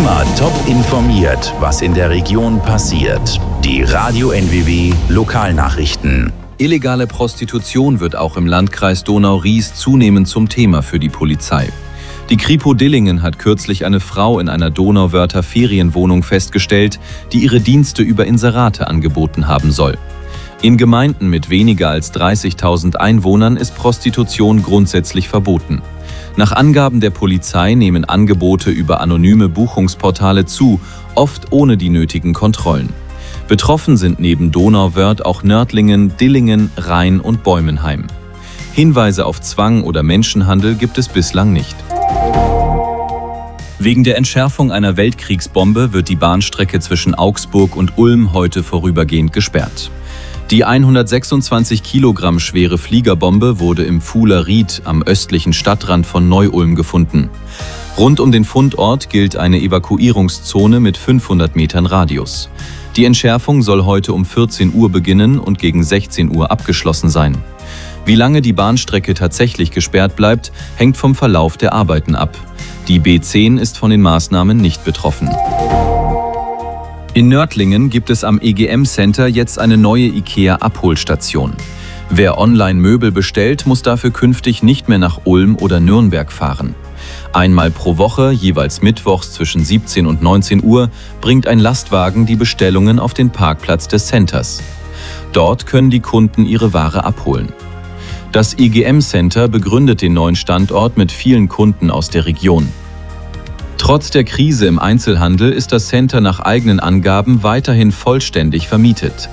Immer top informiert, was in der Region passiert. Die Radio NWW Lokalnachrichten. Illegale Prostitution wird auch im Landkreis Donau-Ries zunehmend zum Thema für die Polizei. Die Kripo Dillingen hat kürzlich eine Frau in einer Donauwörther Ferienwohnung festgestellt, die ihre Dienste über Inserate angeboten haben soll. In Gemeinden mit weniger als 30.000 Einwohnern ist Prostitution grundsätzlich verboten. Nach Angaben der Polizei nehmen Angebote über anonyme Buchungsportale zu, oft ohne die nötigen Kontrollen. Betroffen sind neben Donauwörth auch Nördlingen, Dillingen, Rhein und Bäumenheim. Hinweise auf Zwang oder Menschenhandel gibt es bislang nicht. Wegen der Entschärfung einer Weltkriegsbombe wird die Bahnstrecke zwischen Augsburg und Ulm heute vorübergehend gesperrt. Die 126 Kilogramm schwere Fliegerbombe wurde im Fuhler Ried am östlichen Stadtrand von Neu-Ulm gefunden. Rund um den Fundort gilt eine Evakuierungszone mit 500 Metern Radius. Die Entschärfung soll heute um 14 Uhr beginnen und gegen 16 Uhr abgeschlossen sein. Wie lange die Bahnstrecke tatsächlich gesperrt bleibt, hängt vom Verlauf der Arbeiten ab. Die B10 ist von den Maßnahmen nicht betroffen. In Nördlingen gibt es am EGM-Center jetzt eine neue IKEA-Abholstation. Wer online Möbel bestellt, muss dafür künftig nicht mehr nach Ulm oder Nürnberg fahren. Einmal pro Woche, jeweils mittwochs zwischen 17 und 19 Uhr, bringt ein Lastwagen die Bestellungen auf den Parkplatz des Centers. Dort können die Kunden ihre Ware abholen. Das EGM-Center begründet den neuen Standort mit vielen Kunden aus der Region. Trotz der Krise im Einzelhandel ist das Center nach eigenen Angaben weiterhin vollständig vermietet.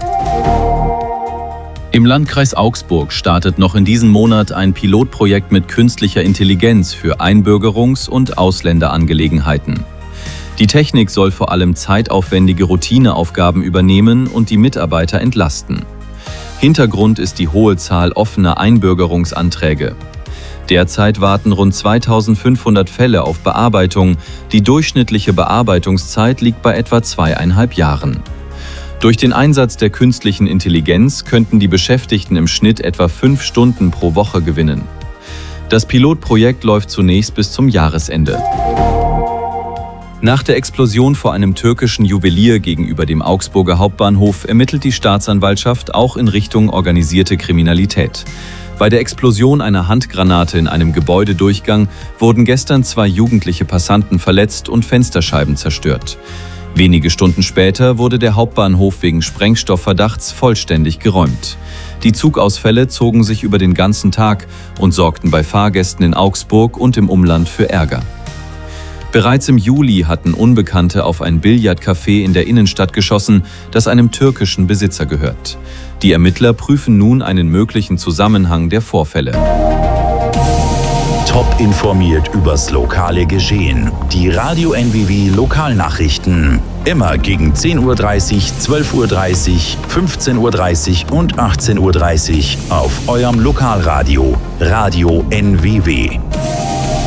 Im Landkreis Augsburg startet noch in diesem Monat ein Pilotprojekt mit künstlicher Intelligenz für Einbürgerungs- und Ausländerangelegenheiten. Die Technik soll vor allem zeitaufwendige Routineaufgaben übernehmen und die Mitarbeiter entlasten. Hintergrund ist die hohe Zahl offener Einbürgerungsanträge. Derzeit warten rund 2500 Fälle auf Bearbeitung. Die durchschnittliche Bearbeitungszeit liegt bei etwa 2,5 Jahren. Durch den Einsatz der künstlichen Intelligenz könnten die Beschäftigten im Schnitt etwa 5 Stunden pro Woche gewinnen. Das Pilotprojekt läuft zunächst bis zum Jahresende. Nach der Explosion vor einem türkischen Juwelier gegenüber dem Augsburger Hauptbahnhof ermittelt die Staatsanwaltschaft auch in Richtung organisierte Kriminalität. Bei der Explosion einer Handgranate in einem Gebäudedurchgang wurden gestern 2 jugendliche Passanten verletzt und Fensterscheiben zerstört. Wenige Stunden später wurde der Hauptbahnhof wegen Sprengstoffverdachts vollständig geräumt. Die Zugausfälle zogen sich über den ganzen Tag und sorgten bei Fahrgästen in Augsburg und im Umland für Ärger. Bereits im Juli hatten Unbekannte auf ein Billardcafé in der Innenstadt geschossen, das einem türkischen Besitzer gehört. Die Ermittler prüfen nun einen möglichen Zusammenhang der Vorfälle. Top informiert übers lokale Geschehen. Die Radio NWW Lokalnachrichten. Immer gegen 10:30 Uhr, 12:30 Uhr, 15:30 Uhr und 18:30 Uhr auf eurem Lokalradio. Radio NWW.